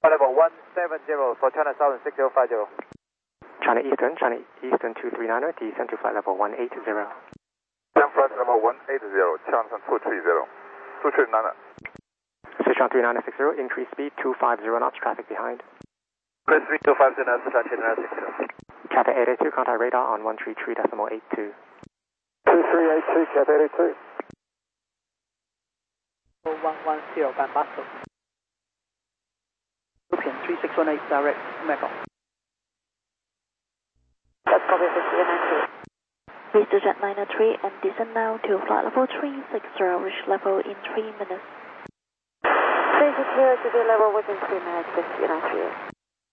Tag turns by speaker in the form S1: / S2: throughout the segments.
S1: level 170 for China Southern 6050.
S2: China Eastern 239er, descend to flight level 180.
S3: Flight level 180, China 230. 239er.
S2: Sichuan 3960, increase speed 250 knots, traffic behind.
S1: Press 3250, Sichuan China 60.
S2: Cathay 882, contact radar on 133.82.
S1: 2382, Cathay 82.
S4: 110, Bambasto. European 3618, direct Mecca.
S5: That's copy 692. Reach the jetliner 3 and descend now to flight level 360, reach level in 3 minutes. 360 to the level within 3 minutes, 693.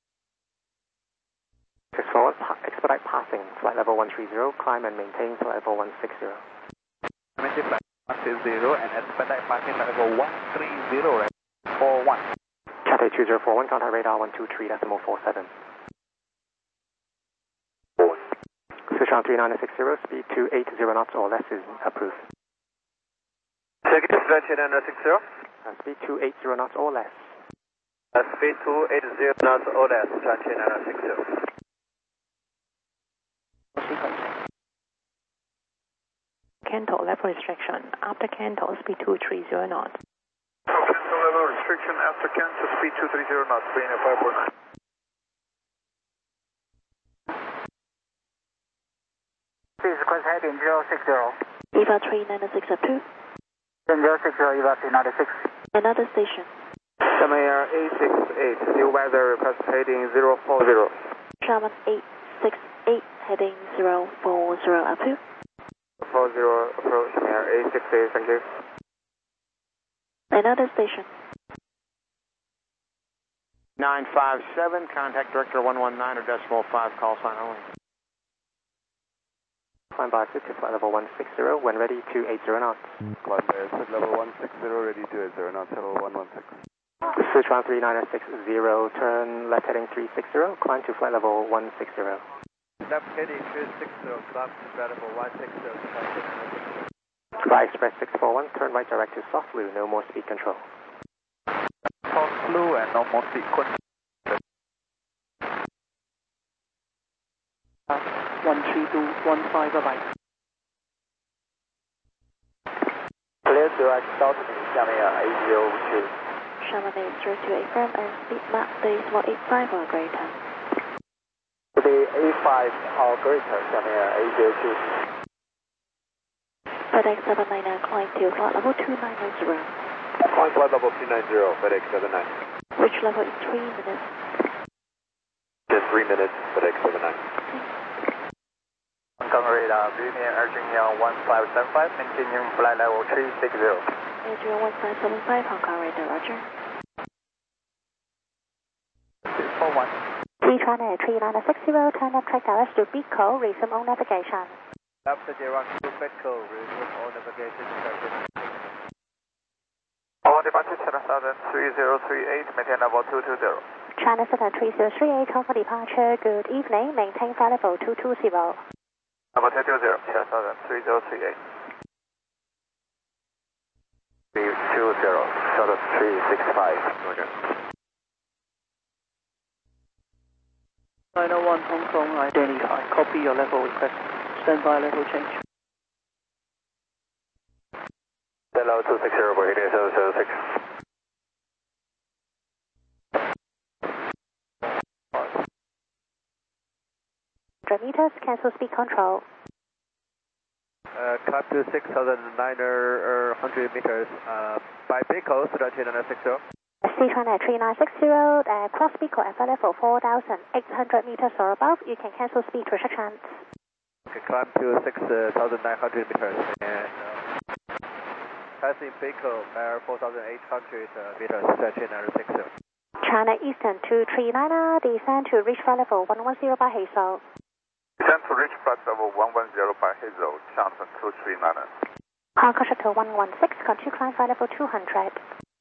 S2: Forward, expedite passing, flight level 130, climb and maintain flight level 160.
S1: Maintain flight 160 and expedite passing flight level 130, 41.
S2: Cathay 2041, contact radar 123.47. Sichuan 3960, speed 280 knots or less is approved.
S1: Check it, Sichuan 3960.
S2: Speed 280 knots or less.
S1: Speed 280 knots or less, Sichuan 3960.
S6: Canto level restriction. After Canto, speed 230 knots.
S3: Cancel level restriction after cancel, speed 230 knots, being at 549.
S4: Please request heading 060.
S5: EVA 3962.
S4: 060, EVA 396.
S5: Another station.
S1: Xiamen Air 868, new weather request heading 040.
S5: Xiamen 868, heading 040, approved.
S1: 40 approach, Xiamen Air 868, thank you.
S5: Another station.
S1: 957, contact director 119 or decimal 5, call sign only.
S2: Climb by to flight level 160, when ready 280 knots.
S3: Climb by level 160, ready 280 knots, level 116.
S2: Sichuan 3960, turn left heading 360, climb to flight level 160.
S1: Left heading 360, climb to flight level 160.
S2: Dubai Express 641, turn right direct to soft blue, no more speed control.
S1: Soft blue and no more speed control.
S4: 13215, bye-bye.
S1: Clear direct south to Xiamen Air 802.
S5: Xiamen 802 affirm and speed map days 185 or greater.
S1: To be A5 or greater, Xiamen Air 802.
S5: FedEx 799, climb to flight level 2990.
S1: Climb flight level 290, FedEx 79.
S5: Reach level in 3 minutes.
S1: Just 3 minutes, FedEx 79. Hong Kong radar, Vietnam Adrian 1575, continuing flight level 360.
S5: Adrian 1575, Hong Kong radar, roger.
S1: 641.
S5: Sichuan Air 3960, turn up track direct to Bicol, resume on navigation.
S1: Left direct to Bicol, resume on navigation. All departure China Southern 3038, maintain level 220.
S5: China Southern 3038, call for departure, good evening, maintain flight level 220.
S1: Level 220, China Southern 3038. 320, Southern 365, roger.
S4: 901 Hong Kong, identify. Copy your level request. Stand by level change.
S1: Level 260, overheating 006.
S5: Meters, cancel speed control.
S1: Climb to 6,900 meters by Bicol, Sichuan 3960.
S5: Sichuan Air 3960, cross Bicol at level 4,800 meters or above. You can cancel speed restrictions.
S1: Okay, climb to 6,900 meters and passing Bicol at 4,800 meters, Sichuan 3960.
S5: China Eastern 239, descend to reach flight level 110 by Hazel.
S3: Descend to reach flight level 110 by Hazel, China 239.
S5: Hong Kong Shuttle 116, continue climb flight level 200.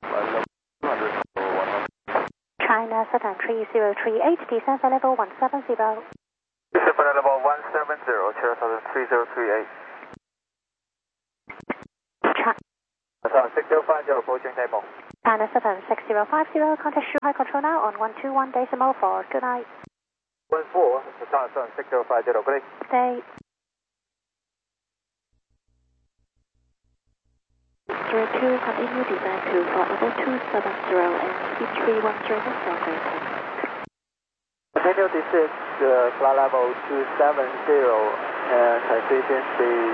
S5: China Southern 3038, descend flight level 170.
S1: Descend flight level 170, China Southern 3038. China 6050, approaching table.
S7: China 76050, contact Shanghai Control now on 121.4. Good night.
S3: 14, China 76050, good day.
S7: Day.
S5: 02, continue descent to flight level 270 and speed 310 for Sunday.
S1: Continue descent flight level 270 and transition speed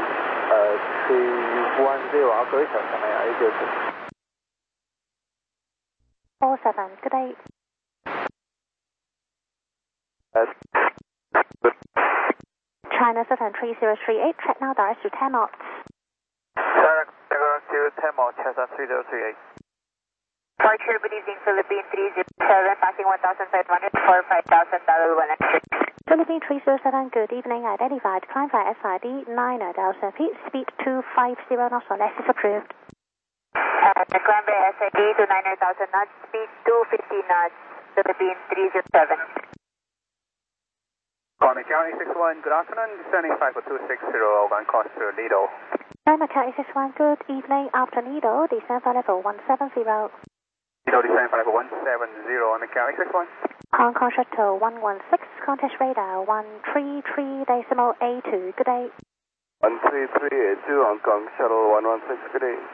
S1: 310 operation.
S7: 47, good day. China 73038, track now direct to 10 knots.
S3: China 10 miles, China 3038.
S8: Departure, good evening, Philippine 307, passing 1,500 for $5,000 one extra.
S7: Philippine 307, good evening, identified, climb by SID 9,000 feet, speed 250 knots or less is approved.
S8: Climb by SID to 9,000 knots, speed 250 knots, Philippine 307.
S3: Connor County 61, good afternoon, descending 5260, Ogan Costa Lido.
S7: China County 61, good evening, after Lido, descend by level 170.
S3: Lido descending by level 170 on the County 61.
S7: Hong Kong Shuttle 116, contact radar 133.82, good day.
S1: 13382, Hong Kong Shuttle 116, good day.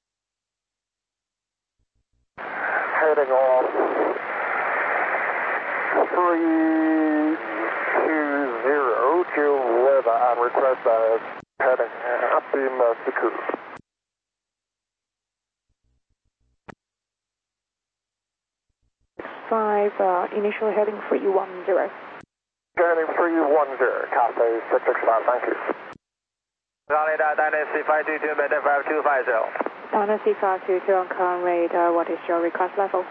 S3: Heading off 320 to weather and request heading beam Siku.
S6: 5, initial heading 310.
S3: Heading 310, Cathay 665, thank you.
S1: Dynasty 522, better 5250.
S6: Dynasty 522 on current radar, what is your request level?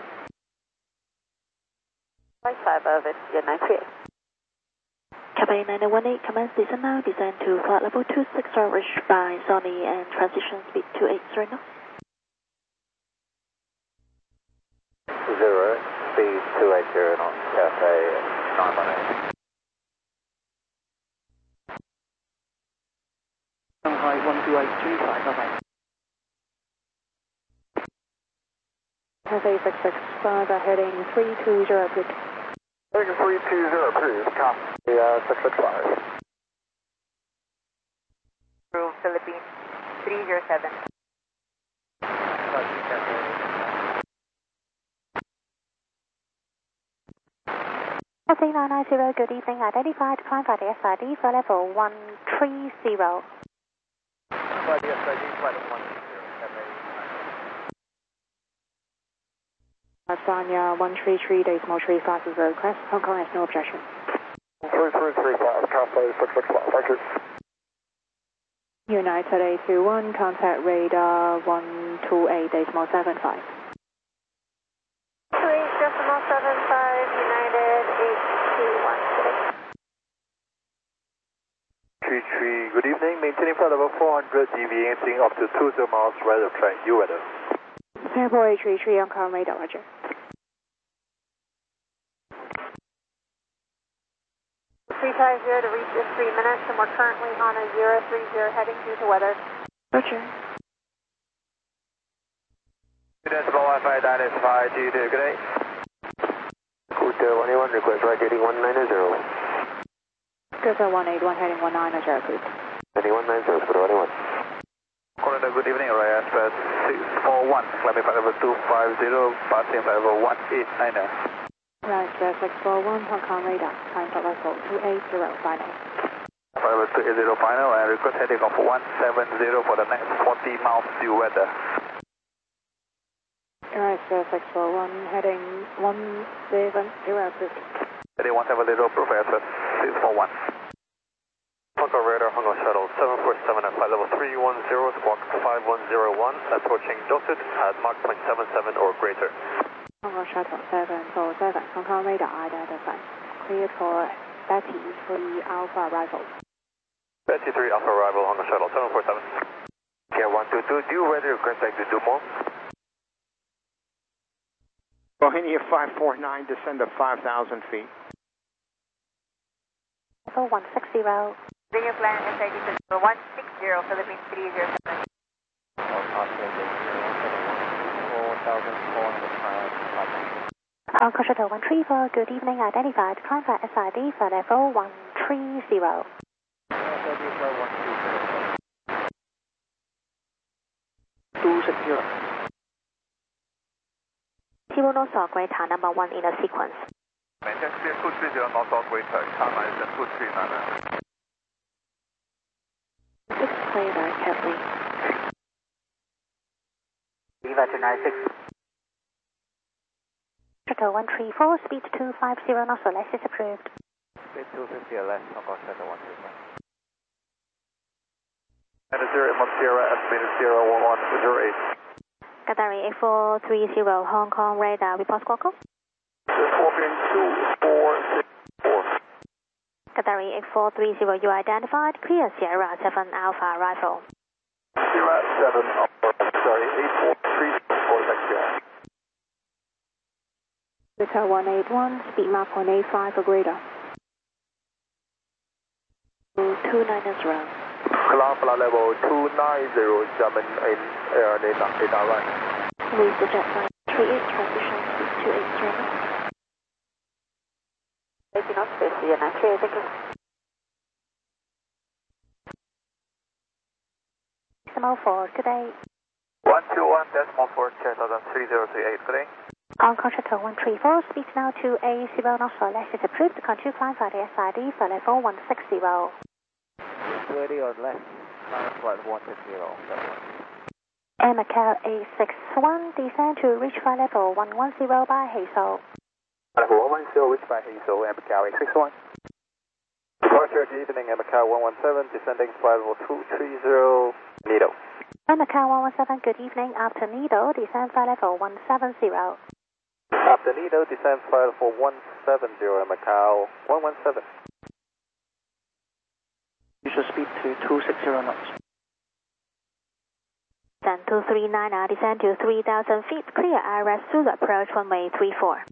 S8: 5 of it, good night, 3.
S5: Cathay 918, commence descent now, descend to flight level 260, reached by Sony and transition speed 280 knots.
S1: 0, speed 280 knots, Cathay 918.
S4: Shanghai 12835, bye-bye.
S6: Cathay 665, heading 320, please.
S3: Heading 320, please, Cathay 665.
S8: Approved, Philippine 307.
S7: Cathay 990, good evening, identified, climb by the SID for level 130.
S3: By the SID, flight 130,
S6: Sanya 133.35 request. Hong Kong has no objection.
S3: 3335, Cathay 665, thank you.
S6: United 821, contact radar 128.75.
S7: 2.75, United 821.
S3: 33, good evening, maintaining flight level 400, deviating up to 20 miles, weather train, you weather.
S6: Singapore 833 on current radar, roger.
S7: To reach in 3 minutes, and we're currently on a 030 heading due to weather.
S5: Roger.
S1: Decibel Wi-Fi, Dynasty 522, good day.
S3: Good 181, request right heading 190.
S6: Good 181, heading 190, please.
S3: Heading 190, good 181.
S1: Corridor, good evening, Royal Express 641, climbing flight level 250, passing flight level 1890.
S6: Right, 641, Hong Kong radar, time flight level 280, final.
S1: Flight level 280 final, and request heading of 170 for the next 40 miles due weather.
S6: Right, 641, heading 170, please.
S1: Heading 170, approved, Express 641.
S3: Hong Kong radar, Hong Kong shuttle 747 at flight level 310, squawk 5101, approaching dotted at Mach 0.77 or greater.
S6: Hong Kong shuttle 747, Hong Kong radar identified. Cleared for Betty 3 Alpha arrival.
S3: Betty 3 Alpha arrival, Hong Kong shuttle 747.
S1: Okay, 122, due weather, request back to Dumont.
S9: Bohemia 549, descend to 5,000 feet.
S7: Level 160.
S8: Bring your plan SID to level 160, Philippines 307.
S7: Hong Kong Shuttle 134, good evening, identified, climb flight SID for level 130.
S4: 260.
S5: Zero North South Greater number 1 in a sequence.
S1: Maintain clear 230 North South Greater, climb is 239.
S5: 6 clear very carefully.
S8: Viva 296.
S7: Shuttle 134, speed 250 knots or less is approved.
S1: Speed 250 or less, Hong Kong Shuttle 134. And 0 Sierra, estimated 01108.
S5: Qatari 8430 Hong Kong radar, report squawk.
S1: 42464.
S5: Qatari 8430, you identified, clear Sierra 7 Alpha rifle.
S1: Sierra 7 Alpha, sorry, 8434 next year.
S6: Victor 181, speed map 185 for greater.
S5: 290.
S1: Climb flight level 290, German in air radar right.
S5: With the jet 38, transition speed 280.
S8: 80 knots, space here, 93, thank you.
S7: Decimal 4, good day.
S1: 121.4, 3038, good day.
S7: Hong Kong Shuttle 134, speed now 280 knots or less is approved. Continue climb flight SID for level 160.
S1: 30 or less, climb flight 150.
S7: Air Macau A61, descend to reach flight level 110 by Hazel.
S1: Level 110, reached by Hazel, Air Macau A61. Departure, good evening, Air Macau 117, descending flight level 230, Nido.
S7: Air Macau 117, good evening, after Nido, descend flight level 170.
S1: After Nido, descend flight level 170, Air Macau 117.
S4: Usual speed to 260 knots.
S5: Then 239, descend to 3,000 feet, clear IRS Zulu approach runway 34.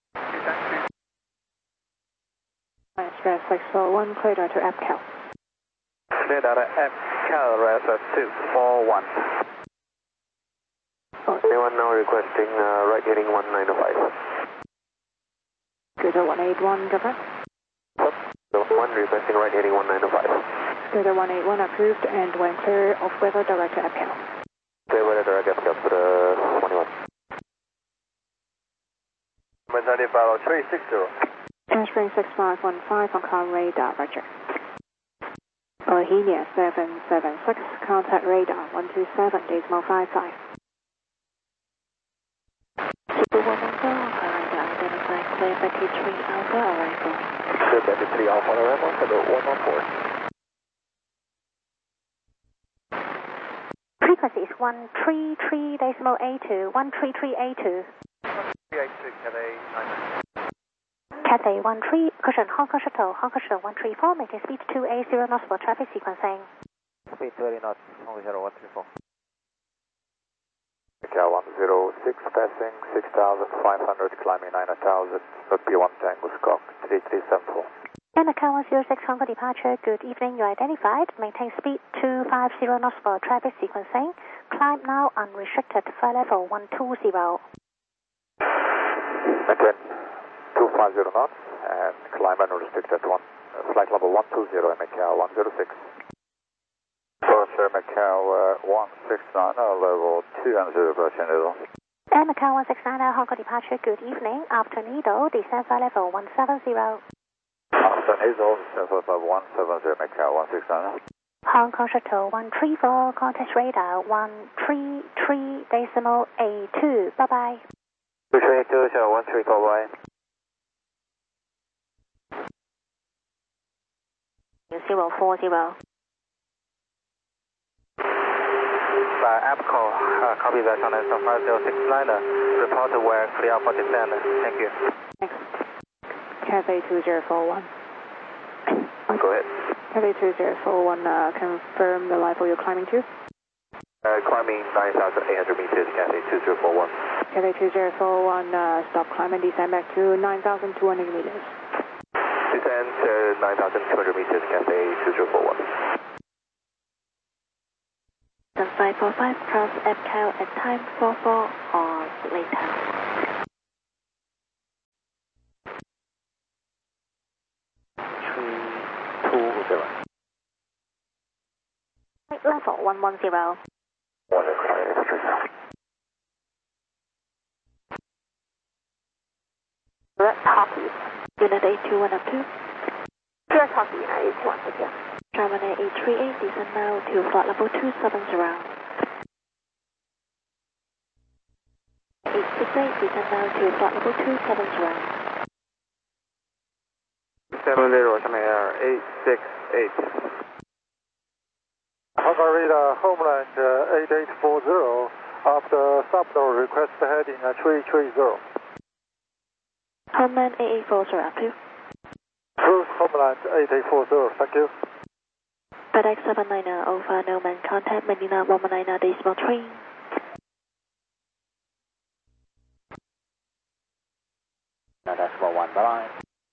S6: Express 641, clear to FCAL.
S1: Clear data FCAL, RAS 241.
S3: Anyone now requesting right heading 1905?
S6: Scooter 181, different.
S3: One requesting right heading 1905.
S6: Scooter 181 approved and when clear of weather direct to FCAL.
S3: Clear weather direct FCAL for the 21.
S1: Number 360.
S6: Transferring 6515 Hong Kong radar, roger. Bohemia 776, contact radar 127.55.
S5: Super 110, Hong Kong radar, identify clear 33 Alpha arrival.
S1: Clear 33 Alpha arrival, hello 114.
S7: Frequency is 133.82, 133.82.
S1: 382,
S7: Cathay 13, caution Hong Kong Shuttle 134, maintain speed 280 knots for traffic sequencing.
S1: Speed 30 knots, Hong Kong Shuttle 134. Macau 106, passing 6,500, climbing 9,000, not P1 Tango Scott 3374.
S7: And Macau 106, Hong Kong departure, good evening, you identified, maintain speed 250 knots for traffic sequencing, climb now unrestricted, flight level 120.
S1: Maintain 250 knots and climb unrestricted flight level 120 in Macau 106. Departure Macau 169, level 200, approaching Nido.
S7: And Macau 169, Hong Kong departure, good evening, after Nido, descend flight level 170.
S1: After Nido, descend flight level 170, Macau 169.
S7: Hong Kong Shuttle 134, contact radar 133.82, bye-bye.
S1: 222, Shuttle 134, bye.
S5: 040.
S3: APCO, copy that on S5069, report where clear for descent. Thank you.
S6: Thanks. Cathay 2041.
S3: Go ahead.
S6: Cathay 2041, confirm the level you're climbing to.
S3: Climbing 9,800 meters, Cathay 2041.
S6: Cathay 2041, stop climbing, descend back to 9,200 meters.
S3: Descend to 9,200 meters, Cathay 2041.
S5: 545 cross MCAL at time 44 or later.
S7: Level 110.
S6: Hockey.
S5: Unit 821 up 2.
S6: Pure Hockey, United 821, thank you.
S5: Germany 838, descend now to flight level 270. 868, descend now to flight level 270.
S3: 70,下面 Air 868.
S1: Honda Radar Homeland 8840, after subnode request heading 330.
S5: Homeland 8840 up 2.
S1: Cruise Homeland 8840, thank you.
S5: FedEx 790 over Nomad contact Medina 119.3.
S1: Decimal 1, bye-bye.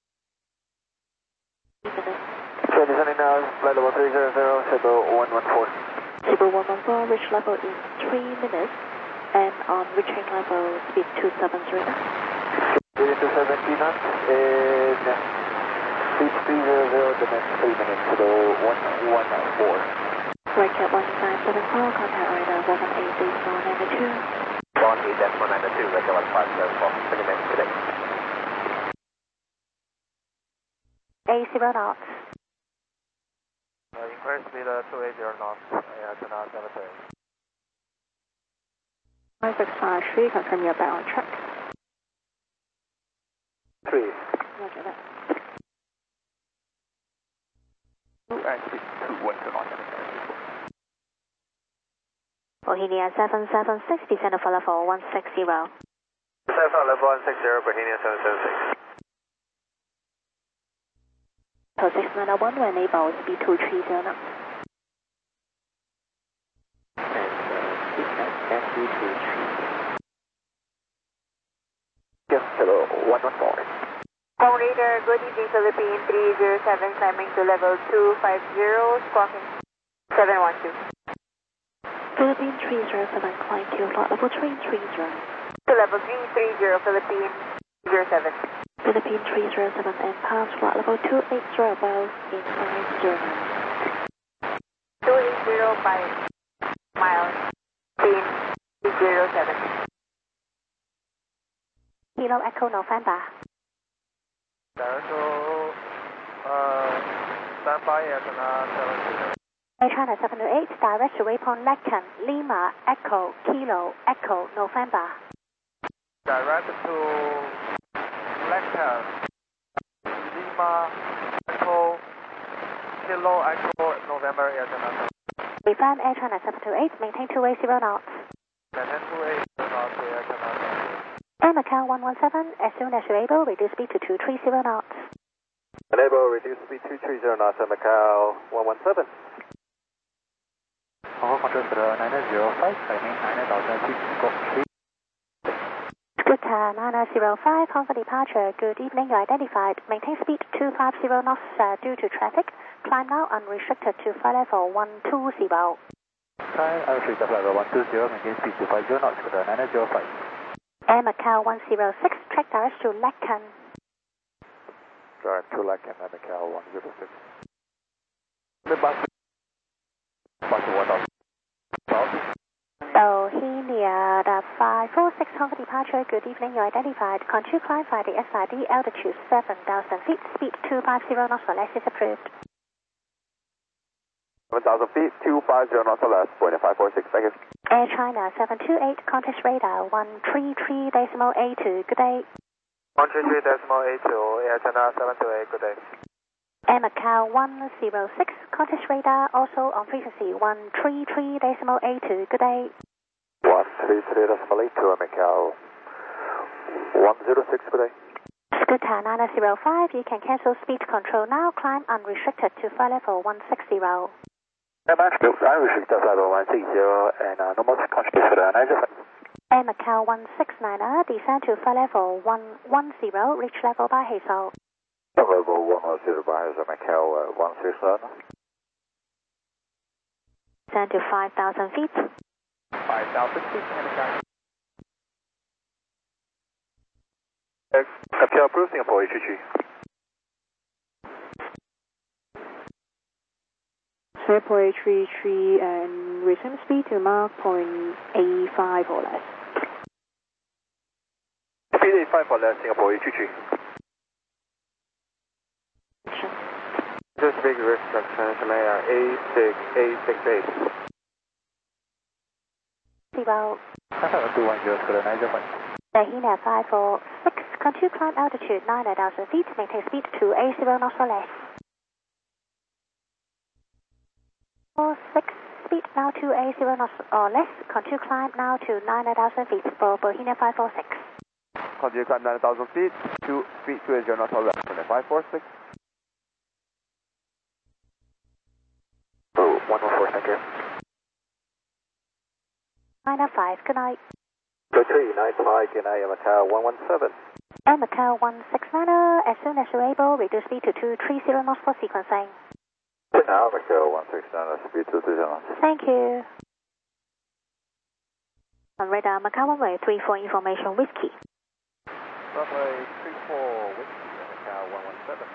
S3: Descending now, flight level 300, Cebu 114.
S5: Cebu 114, reach level in 3 minutes, and on reaching level speed 270.
S3: Speed 270 knots, and speed 300, the next 3 minutes, Cebu 114.
S5: Right at 1574, contact radar 118.92.
S3: 118.92, right at 1574, 30 minutes today.
S7: 80 knots.
S3: Increase speed 280 knots, Air 73.
S6: 5653, confirm you're back on track.
S3: 3.
S6: Roger that.
S3: 2 and speed 212 knots.
S7: Bohemia 776, descend for level 160.
S3: Descend for level 160, Bohemia 776.
S5: So 691 when able, speed 230 knots.
S3: Yes, hello, 114.
S8: Home Radar, good evening, Philippine 307, climbing to level 250, squawking 712.
S5: Philippine 307, climb to flight level 330.
S8: To level 330, Philippine 07.
S5: Philippine 307 and pass flight level 280 above in 50 miles.
S8: 280 miles, Philippine 307.
S7: Kilo Echo November.
S3: Director, standby at 70.
S7: Air China 728, direct to waypoint Lacan, Lima, Echo, Kilo, Echo, November.
S3: Direct to Lecter, Lima, Echo, Kilo, Echo, November, Air China.
S7: Refund Air China 728, maintain 280 knots.
S3: Maintain 280 knots, Air China.
S7: Air Macau 117, as soon as you're able, reduce speed to 230 knots.
S3: Enable, reduce speed 230 knots at Macau 117.
S1: Hong Kong control for 905, timing 9000 feet, squawk 3.
S7: Scooter 9005, Hong Kong departure. Good evening, you identified. Maintain speed 250 knots due to traffic. Climb now unrestricted to flight level 120.
S1: Time, unrestricted flight level 120, maintain speed 250 knots for 905.
S7: Air Macau 106, track direct to Lacan.
S1: Direct to Lacan, Macau 106.
S7: Bohemia 546, Hong Kong departure. Good evening, you identified. Control climb by the SID, altitude 7,000 feet, speed 250 knots or less is approved.
S3: 7,000 feet, 250 knots or less, point 546, thank you.
S7: Air China 728, contact radar 133.82, good day.
S3: 133.82, Air China 728, good day.
S7: Air Macau 106, contact radar also on frequency 133.82, good day.
S1: 133.82, Macau 106, good day.
S7: Scooter 9005, you can cancel speed control now, climb unrestricted to flight level 160.
S1: Unrestricted flight level 160 and normal control for 905.
S7: Air Macau 169, descend to flight level 110, reach level by Hazel.
S1: Level 110 by Hazel, Macau 169.
S7: descend to 5,000 feet.
S1: 5,000 feet, MHI.
S3: Appeal approved, Singapore HGG.
S6: Singapore 833 and resume speed to Mach 0.85 or less.
S3: Speed 85 or less, Singapore HGG.
S2: This big restriction, Shemaya A6868.
S7: Seatbelt.
S1: 210, Square 905.
S7: Tahina 546, continue climb altitude 9,000 feet, maintain speed to 80 knots or less. 46, speed now to 80 knots or less, continue climb now to 9,000 feet for Bohemia 546.
S10: Continue climb 9,000 feet, to speed to 80 knots or less, 546.
S3: 114, thank you.
S7: 905, good night.
S3: Go 395, good night, Macau 117.
S7: And Macau 169, as soon as you're able, reduce speed to 230 knots for sequencing.
S1: Now, Macau 169, speed 230 knots.
S7: Thank you. On radar, Macau 134 information, whiskey.
S1: Runway 34, Whiskey, Macau 117.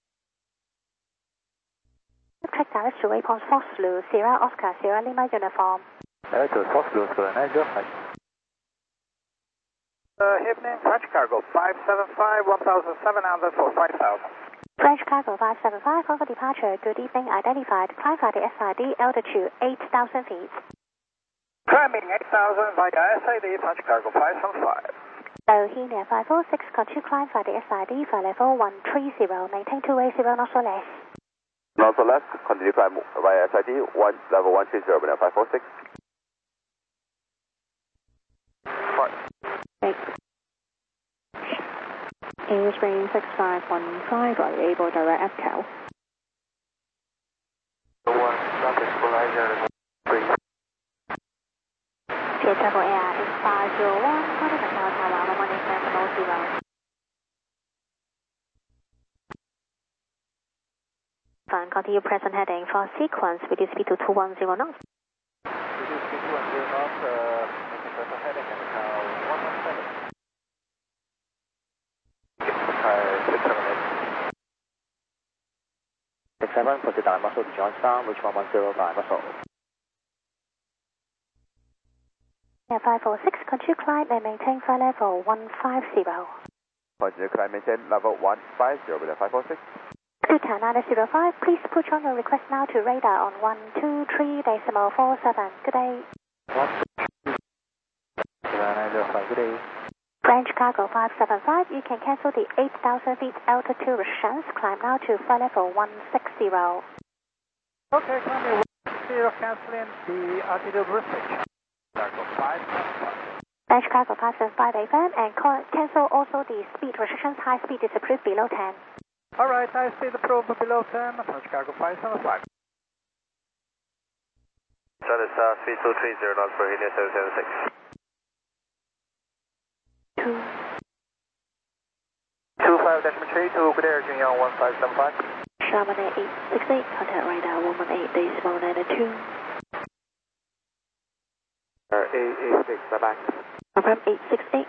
S7: Track direct to waypoint Foxloo, Sierra Oscar, Sierra Lima uniform.
S1: Direct to Foxloo, Square 905.
S9: Evening, French Cargo 575, 1,700 for 5,000.
S7: French Cargo 575, on for departure. Good evening, identified. Climb via the SID, altitude 8,000 feet.
S9: Climbing 8,000 via SID, French Cargo 575.
S7: Bohemia 546, continue climb via the SID for level 130, maintain 280 knots or less.
S10: Knots or less, continue climb via SID, level 130, 546.
S6: Airspace 6515, are you able to direct FCAL?
S3: 1, traffic equalizer 3.
S7: Travel Air is 501, contact Macau Tower 118.0. Fine, continue present heading for sequence, reduce speed to 210 knots.
S1: Reduce speed to 210 knots, making present heading at Macau 117. 678. 67, proceed down muscle to John Sound, reach 110 by muscle.
S7: Air 546, continue climb and maintain flight level 150.
S10: Continue climb, maintain level 150 with a 546.
S7: Delta 905, please push on your request now to radar on 123.47. Good day.
S1: 905, good day.
S7: French Cargo 575, you can cancel the 8,000 feet altitude restrictions. Climb now to flight level 160.
S9: Okay, climbing 160, canceling the altitude restriction. Cargo 575.
S7: French Cargo 575 FM and cancel also the speed restrictions. High speed is approved below 10.
S9: All right, I see the probe below 10, French Cargo 575.
S3: Charlie Star, speed 230 knots for Bohemia 776. 25-3 to good air, Junior 1575.
S5: Sharman 868, contact radar 118.92.
S2: 886, bye-bye.
S5: Confirm 868.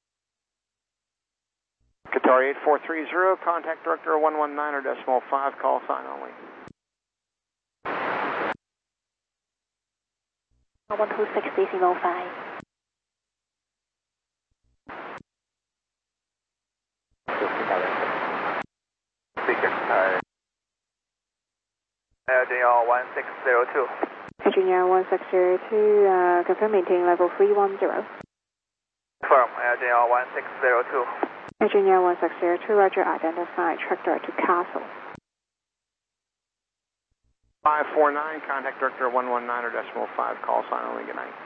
S9: Qatar 8430, contact director 119.5, call sign only.
S5: 1260.05.
S3: Speaker, Air Junior 1602.
S6: Junior 1602, confirm maintain level 310.
S3: Confirm, Air Junior 1602.
S6: Junior 1602, roger, identify, track direct to Castle.
S9: 549, contact director 119.5, call sign only, good night.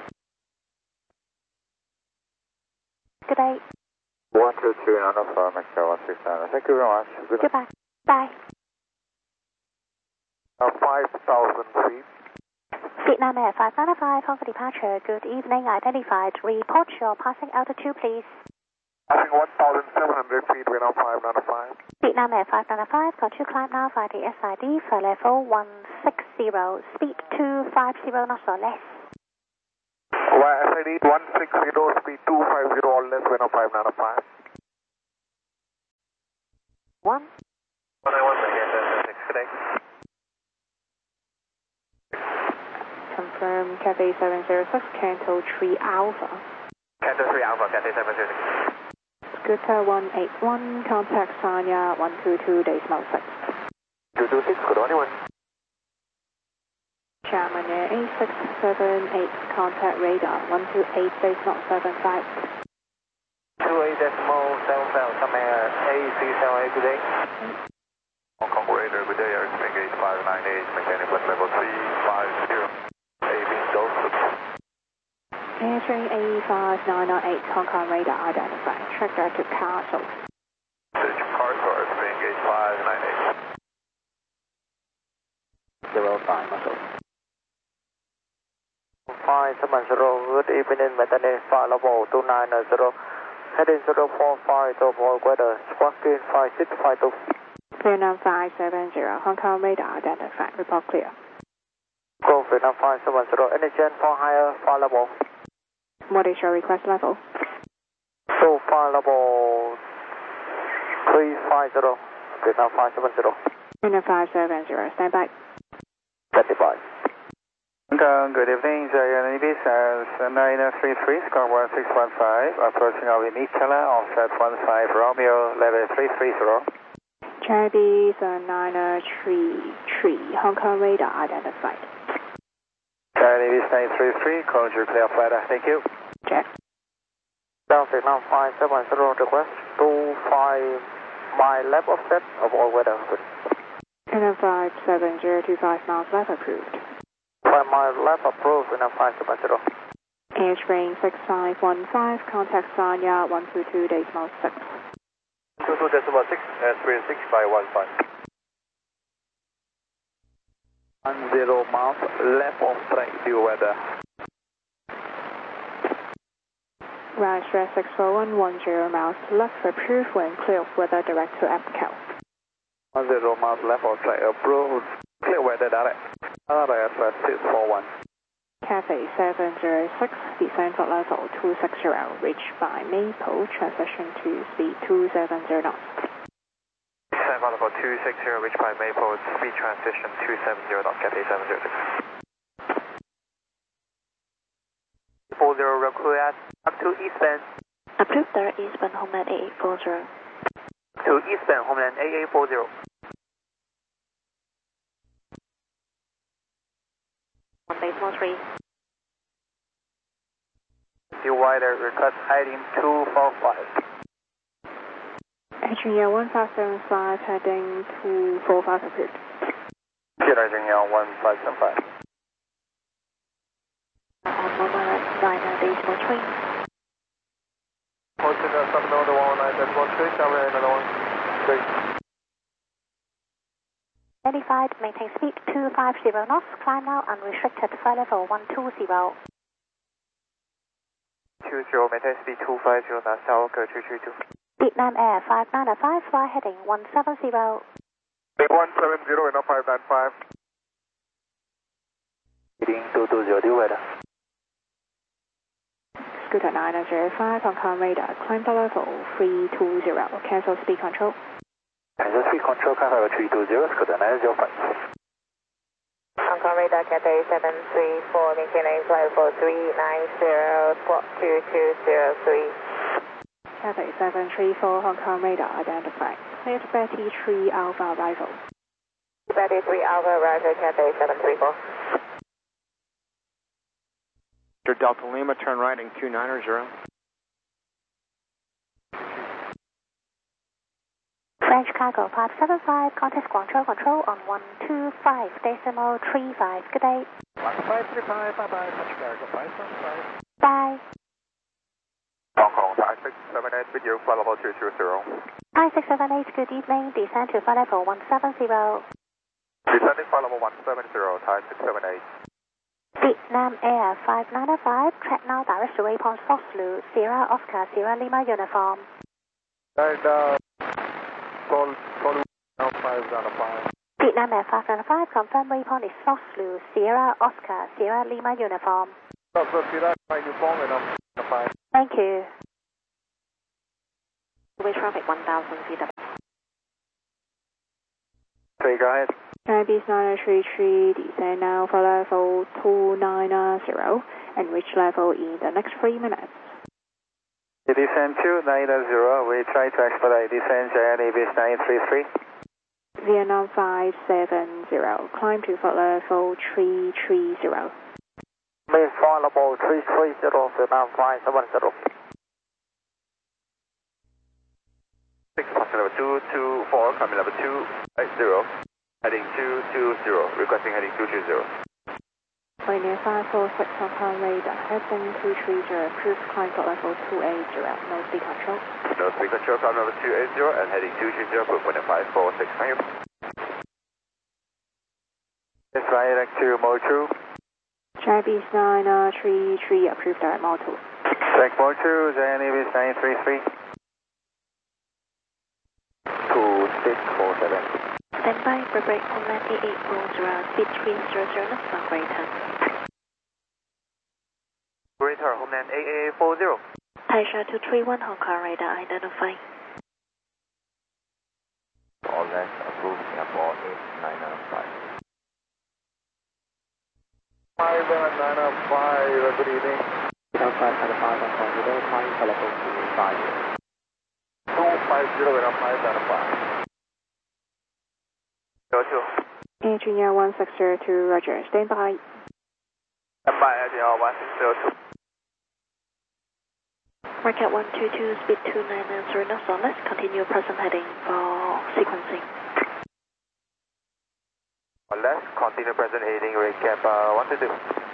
S7: Good day.
S1: 123 on the phone, Macau 169. Thank you very much. Good night.
S7: Goodbye. Bye.
S1: 5,000 feet.
S7: Vietnam Air 595, on for departure. Good evening, identified. Report your passing altitude, please.
S1: Passing 1,700 feet, wind on 595.
S7: Vietnam Air 595, continue climb now via the SID for level 1 speed 250 knots or less.
S1: YSID 160, speed 250 or less, wind of 595.
S7: 1.
S3: 191,
S6: Confirm Cathay 706, Canto 3 Alpha.
S3: Canto 3 Alpha, Cathay 706.
S6: Scooter 181, contact Sanya 122 decimal 6.
S3: 226, good only one.
S6: Chairman Air A678, contact radar 128 decimal 75.
S3: 28.75, come air A378, good day. Hong Kong radar, good day, airspeed gauge 598, maintaining flight level 350. AB Joseph.
S6: Answering A5998, Hong Kong radar identified. Track that to Castle.
S3: Search Castle, airspeed gauge 598.
S4: 05 muscle.
S11: 570, good evening, maintenance flight level 290, heading 045 to avoid weather, squawking 5652.
S6: Vietnam 570, Hong Kong radar identified. Report clear.
S11: Go Vietnam 570, engine for higher flight level.
S6: What is your request level?
S11: So flight level 350, Vietnam 570.
S6: Vietnam 570, stand by.
S11: 35.
S1: Good evening, Giant Ibis 933, squawk 1615, approaching our Nicola, offset 15, Romeo, level 330.
S6: Chinese 933, Hong Kong radar identified.
S1: Giant Ibis 933, closure clear flight, thank you.
S6: Check.
S11: Down Vietnam 570, request 25 my left offset of all weather.
S6: Vietnam 570, 25 miles left approved.
S11: 5 miles left approved, Vietnam 570.
S6: Airspring 6515, contact Sanya 122 decimal 6.
S3: 22 decimal 6, airspeed 6515.
S11: 10 miles left of track due weather.
S6: Rise 641, 10 miles left approved when clear of weather direct to APCAL.
S11: 10 miles left of track approved, clear weather direct. RS 641.
S6: Cathay 706, descent at level 260, reached by Maple, transition to speed 270 knots.
S3: Descent at level 260, reached by Maple, speed transition 270 knots, Cathay 706. 40 request up to eastbound.
S5: Approved there, eastbound Homeland AA40.
S3: To eastbound Homeland AA40.
S5: On decimal 3.
S11: Still wider, request heading 245.
S6: Engineer 1575, heading 245 approved.
S11: Engineer 1575.
S5: On Mobile 9 decimal 3.
S3: Hotel 719 decimal 3, camera another one. Great.
S7: Verified, maintain speed 250 knots, climb now unrestricted flight level 120.
S3: 20, maintain speed 250, now South 222.
S7: Vietnam Air 595, fly heading 170.
S1: 170 and 595.
S11: Heading 220 due weather.
S6: Scooter 905, Hong Kong radar, climb to level 320, cancel speed control.
S11: Cancel speed control, climb level 320, Scooter 905.
S8: Hong Kong radar, Cathay 734, maintaining flight level 390, squawk 2203.
S6: Cathay 734, Hong Kong radar identified. Cleared Betty 3 Alpha arrival.
S8: Betty 3 Alpha arrival, Cathay 734.
S9: Delta Lima, turn right in 290.
S7: French cargo 575, contact Guangzhou control on 125 decimal 35. Good day.
S1: 1535, bye-bye, French cargo 575.
S7: Bye.
S1: Hong Kong 5678, with you, flight level 220.
S7: 5678, good evening, descend to flight level 170.
S1: Descending flight level 170, Thai 678.
S7: Vietnam Air 595, track now direct to waypoint Foxloo, Sierra Oscar, Sierra Lima uniform.
S1: And, Sol 595.
S7: Vietnam Air 595, confirm waypoint is Fox Blue, Sierra Oscar, Sierra Lima uniform.
S9: Sierra uniform and 5.
S7: Thank you.
S5: Way traffic 1000 feet up.
S11: 3, go ahead.
S6: Chinese 933, descend now for level 290 and reach level in the next 3 minutes.
S11: Descend 290, we try to expedite descend JNAB 933.
S6: Vietnam 570, climb to flight level 330.
S11: Main flight level 330, Vietnam 570.
S10: 6, passing level 224, coming level 280, heading 220, requesting heading 220.
S6: Linear 546 on time radar, heading 230, approved climb to level 280, no speed control.
S10: No speed control, climb level 280 and heading 230, approved winner 546, thank you.
S11: It's right to Mode 2.
S6: Chinese 933, approved direct Mode 2.
S11: Direct Mode 2, JNAB 933. 2647.
S5: Stand by for break Homeland 8840, speed 300 knots on Greater.
S11: Greater, Homeland 8840.
S5: Taisha 231, Hong Kong radar identified.
S10: All left, approved, Singapore 8995.
S11: 5995, good evening.
S2: 595 on Consider, climb to level 250.
S11: 250 and 595. Go to.
S6: Engineer 1602, roger, stand by.
S11: Stand by, Engineer 1602.
S5: Market 122, speed 290 knots on left, continue present heading for sequencing.
S11: On left, continue present heading, recap 122.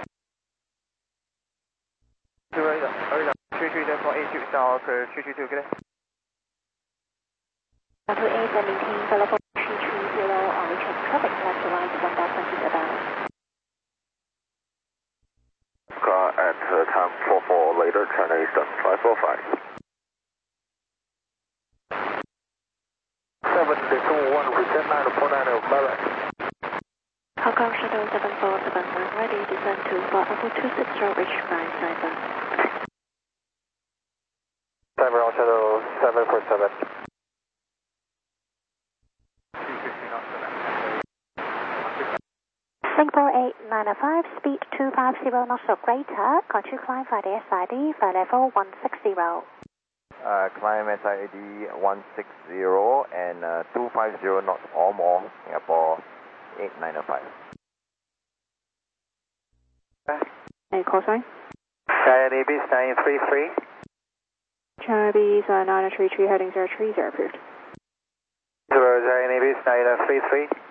S11: 332 south, 332, get it.
S7: 128 and maintain for level 330 on reaching traffic left to right 1000 feet about.
S10: Car at time 44 later, China Eastern 545.
S11: 721, we send 949 Barrack.
S5: Hong Kong Shuttle 7471, ready, descend to flight level 260, reach by Cyber.
S11: Cyber Shuttle 747.
S7: Singapore 8905, speed 250 knots or greater, continue climb via the SID for level 160.
S10: Climb SID 160 and 250 knots or more, Singapore 8905.
S6: And call sign?
S11: JNAB 933.
S6: Chinese 933, heading 030, approved.
S11: 0 JNAB 933.